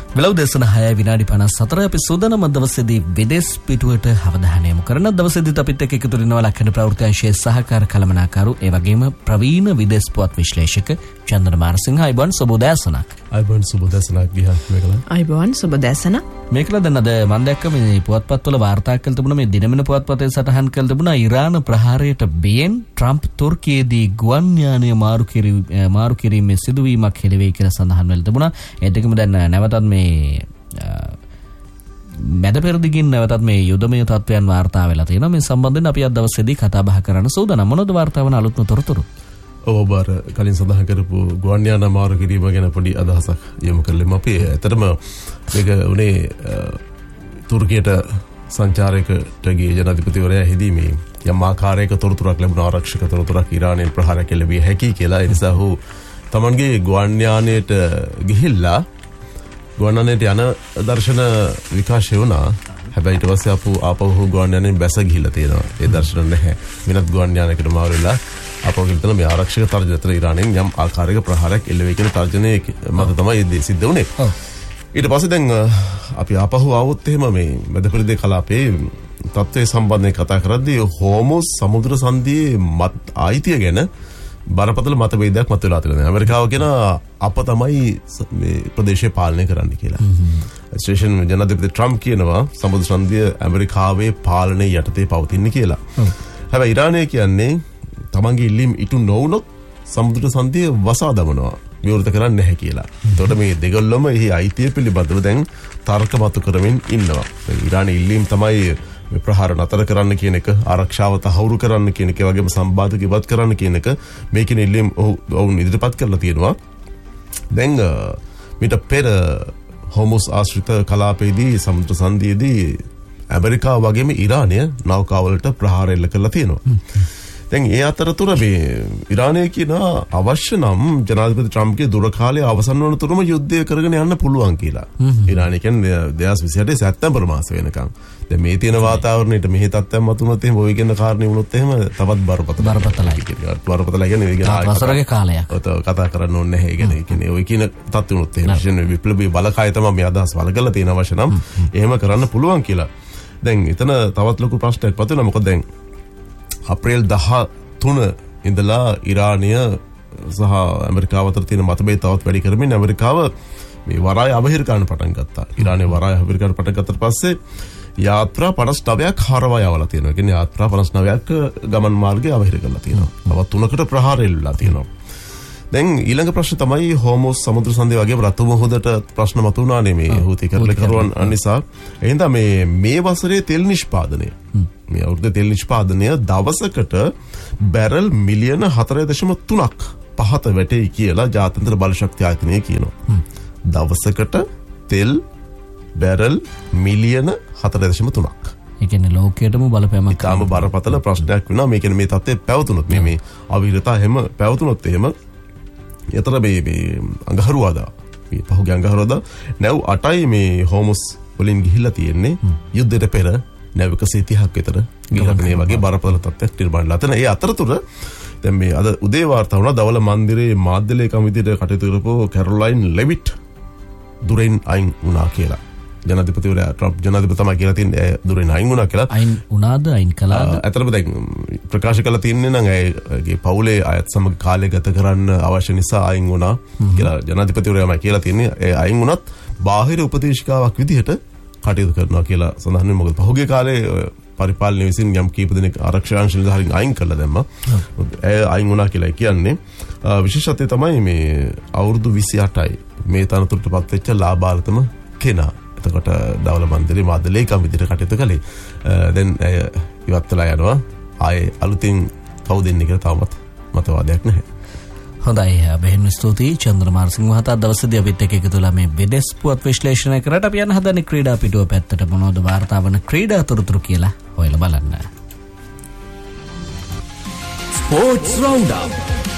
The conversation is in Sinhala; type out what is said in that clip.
වෙලව දේශන 6:54 අපි සූදානම් දවසේදී විදේශ පිටුවට අවධානය යොමු කරන දවසේදීත් අපිත් එක්ක එකතු වෙනවා ලක්ෂණ ප්‍රවෘත්ති අංශයේ සහකාර කළමනාකරු ඒ වගේම ප්‍රවීණ විදේශ පුවත් විශ්ලේෂක චන්ද්‍ර මාරසිංහ. අයිබෝන් සුබෝදෑසනක්. අයිබෝන් සුබෝදෑසනක් ගියා මේකලා. අයිබෝන් සුබෝදෑසන. මේකලා දැන් අද මම දැක්ක මේ පුවත්පත්වල වාර්තා කළ තිබුණා මේ දිනමන පුවත්පතේ සටහන් කළ තිබුණා ඉරාන ප්‍රහාරයට බියෙන් ට්‍රම්ප් තුර්කියේදී ගුවන් යානය මාරු කිරීමේ සිදුවීමක් හෙළිවෙයි කියලා සඳහන් වෙලා තිබුණා. ඒ දෙකම දැන් නැවතත් මේ මැද පෙරදිගින් නැවතත් මේ යුදමය තත්ත්වයන් වාර්තා වෙලා තියෙනවා. මේ සම්බන්ධයෙන් අපි අද දවසේදී කතා බහ කරන්න සූදානම්. මොනවද වාර්තා වන අලුත්ම තොරතුරු? ඔබ කලින් සඳහන් කරපු ගුවන් යාන මාරු කිරීම ගැන පොඩි අදහසක් යොමු කළෙමු. අපි ඇත්තටම මේක උනේ තුර්කියට සංචාරයකට ගිය ජනාධිපතිවරයා හිදීමේ යම් ආකාරයක තොරතුරක් ලැබුණ ආරක්ෂක තොරතුරක් ඉරානයෙන් ප්‍රහාරයක් ලැබිය හැකි කියලා. ඒ නිසා ඔහු තමන්ගේ ගුවන් යානයට ගිහිල්ලා ගුවන් යානයට යන දර්ශන විකාශය වුණා. හැබැයි ඊට පස්සේ ආපහු ගුවන් යානයෙන් බැස ගිහිල්ලා තියෙනවා. ඒ දර්ශන නැහැ. වෙනත් ගුවන් යානයකට මාරු වෙලා ආපහු ගිහින් මේ ආරක්ෂක තර්ජනතර ඉරානයෙන් යම් ආකාරයක ප්‍රහාරයක් එල්ලෙවි කියන තර්ජනයේ මත තමයි මේ සිද්ධ වුණේ. ඊට පස්සේ දැන් අපි ආපහු ආවොත් එහෙම මේ මැදපෙරදිග කලාපයේ තත්ත්වයේ සම්බන්ධයෙන් කතා කරද්දී හෝමුස් සමුද්‍ර සංධියේ ආයිතිය ගැන බරපතල මතභේදයක් මතුවලා තියෙනවා. ඇමරිකාව කියන අප තමයි මේ ප්‍රදේශය පාලනය කරන්න කියලා. ස්ටේෂන් ජනාධිපති ට්‍රම්ප් කියනවා සමුද්‍ර සංධිය ඇමරිකාවේ පාලනය යටතේ පවතින්නේ කියලා. හැබැයි ඉරානය කියන්නේ තමන්ගේ ඉල්ලීම් ඉටු නොවුනොත් සමුද්‍ර සංධිය වසා දමනවා. විවෘත කරන්නේ නැහැ කියලා. එතකොට මේ දෙගොල්ලම එහි අයිතිය පිළිබඳව දැන් තර්ක මතු කරමින් ඉන්නවා. ඉරානයේ ඉල්ලීම් තමයි මේ ප්‍රහාර නතර කරන්න කියන එක, ආරක්ෂාව තහවුරු කරන්න කියන එක, වගේම සම්බාධක ඉවත් කරන්න කියන එක මේ කියන ඉල්ලීම් ඔවුන් ඉදිරිපත් කරලා තියෙනවා. දැන් මීට පෙර හෝමුස් ආශ්‍රිත කලාපයේදී සමුද්‍ර සංධියේදී ඇමරිකාව වගේම ඉරානය නෞකාවලට ප්‍රහාර එල්ල කරලා තියෙනවා. දැන් ඒ අතරතුර මේ ඉරානය කියන අවශ්‍ය නම් ජනාධිපති ට්‍රම්ප්ගේ දුර කාලය අවසන් වන තුරුම යුද්ධය කරගෙන යන්න පුළුවන් කියලා. ඉරානය කියන්නේ 2028 සැප්තැම්බර් මාසෙ වෙනකන්. දැන් මේ තියෙන වාතාවරණයට මෙහි තත්ත්වයක් මතුනොත් එහෙම ඔය කියන කාරණේ වුණොත් එහෙම තවත් බරපතලයි කියන්නේ වසරක කාලයක්. කතා කරන්න ඕනේ නැහැ. ඒ කියන්නේ ඔය කියන තත්ත්වෙ වුණොත් එහෙම විශේෂයෙන් විප්ලවීය බලකාය තමයි මේ අදහස් වල කරලා තියෙන අවශ්‍ය නම් එහෙම කරන්න පුළුවන් කියලා. දැන් එතන තවත් ලොකු ප්‍රශ්නයක් පතුනා. මොකද දැන් අප්‍රේල් 13 ඉඳලා ඉරානය සහ ඇමරිකාව අතර තියෙන මතභේද තවත් වැඩි කරමින් ඇමරිකාව මේ වරාය අවහිර කරන්න පටන් ගත්තා. ඉරානයේ වරාය අවහිර කරන්න පටන් ගත්තට පස්සේ යාත්‍රා 59ක් හරවා යවලා තියෙනවා. ඒ කියන්නේ යාත්‍රා 59ක් ගමන් මාර්ගය අවහිර කරලා තියෙනවා. තවත් 3කට ප්‍රහාර එල්ලලා තියෙනවා. දැන් ඊළඟ ප්‍රශ්න තමයි හෝමුස් සමුද්‍ර සංධිය වගේ රතු මොහොතට ප්‍රශ්න මතුවුණානේ මේ හූති කරලකරුවන් නිසා. එහෙනම් මේ වසරේ තෙල් නිෂ්පාදනය මේ අවුරුද්දේ තෙල් නිෂ්පාදනය දවසකට බැරල් මිලියන 4.3ක් පහත වැටෙයි කියලා ජාත්‍යන්තර බල ශක්ති ආයතනය කියනවා. දවසකට තෙල් බැරල් මිලියන 4.3ක්. ඒ කියන්නේ ලෝකයටම බලපෑමක්. තාම බරපතල ප්‍රශ්නයක් වෙනවා. මේ කියන්නේ මේ තත්ත්වය පැවතුනොත් මේ අවිරතා හැම පැවතුනොත් එහෙම යතර මේ අඟහරුවාදා මේ පහුගිය අඟහරුවාදා නැව් 8යි මේ හෝමුස් වලින් ගිහිල්ලා තියෙන්නේ යුද්ධයට පෙර නැව් 130ක් විතර ගිහිල්ලා මේ වගේ බරපතල තත්ත්වයක් නිර්මාණය ලතන. ඒ අතරතුර දැන් මේ අද උදේ වාර්තා වුණා දවල මන්දිරේ මාධ්‍ය ලේකම් විදිහට කටයුතු කරපු කැරොලයින් ලෙවිට් දුරෙන් අයින් වුණා කියලා. ජනාධිපතිවරයා ට්‍රම්ප් ජනාධිපතිතුමා කියලා තියෙන්නේ දුරෙන් අයින් වුණා කියලා. අයින් වුණාද අයින් කළාද? අතරම දැන් ප්‍රකාශ කළා තියෙන්නේ නම් ඇගේ පවුලේ අයත් සමග කාලය ගත කරන්න අවශ්‍ය නිසා අයින් වුණා කියලා ජනාධිපතිවරයාම කියලා තියෙන්නේ. ඒ අයින් වුණත් බාහිර උපදේශිකාවක් විදිහට කටයුතු කරනවා කියලා සඳහන් වෙනවා. මොකද පහුගිය කාලේ පරිපාලන විසින් යම් කීප දෙනෙක් ආරක්ෂාංශ නිලධාරීන් අයින් කළා දැම්මා. අයින් වුණා කියලා කියන්නේ විශේෂත්වය තමයි මේ අවුරුදු 28යි මේ තනතුරටපත් වෙච්ච ලාභාලතම කෙනා. එතකොට දවල මන්දිරේ මාධ්‍ය ලේකම් විදිහට කටයුතු කළේ. දැන් ඉවත් වෙලා යනවා. ආයේ අලුතින් කවුද එන්නේ කියලා තාමත් මතවාදයක් නැහැ. හොඳයි බෙහෙන් ස්තුතියි චන්ද්‍ර මාරසිංහ මහතා දවසේදී අපිත් එක්ක එකතු වෙලා මේ විදේශ පුවත් විශ්ලේෂණය කරලා අපි යන හදන්නේ ක්‍රීඩා පිටුව පැත්තට මොනවද වාර්තා වන ක්‍රීඩා තොරතුරු කියලා හොයලා බලන්න. Sports round up